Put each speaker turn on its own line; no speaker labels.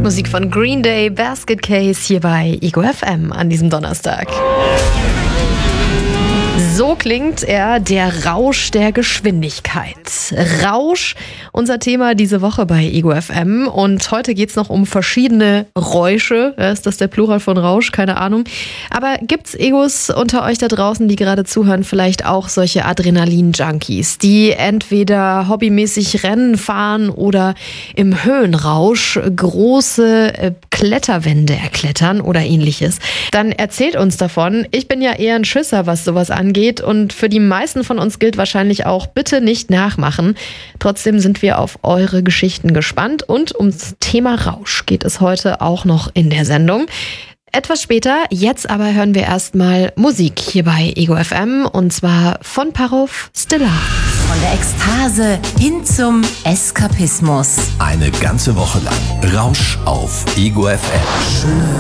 Musik von Green Day, Basket Case hier bei Ego FM an diesem Donnerstag. So klingt er, der Rausch der Geschwindigkeit. Rausch, unser Thema diese Woche bei Ego FM. Und heute geht's noch um verschiedene Räusche. Ist das der Plural von Rausch? Keine Ahnung. Aber gibt's Egos unter euch da draußen, die gerade zuhören, vielleicht auch solche Adrenalin-Junkies, die entweder hobbymäßig Rennen fahren oder im Höhenrausch große Kletterwände erklettern oder ähnliches? Dann erzählt uns davon. Ich bin ja eher ein Schisser, was sowas angeht. Und für die meisten von uns gilt wahrscheinlich auch, bitte nicht nachmachen. Trotzdem sind wir auf eure Geschichten gespannt. Und ums Thema Rausch geht es heute auch noch in der Sendung. Etwas später, jetzt aber hören wir erstmal Musik hier bei Ego FM. Und zwar von Parov Stellar.
Von der Ekstase hin zum Eskapismus.
Eine ganze Woche lang Rausch auf Ego FM.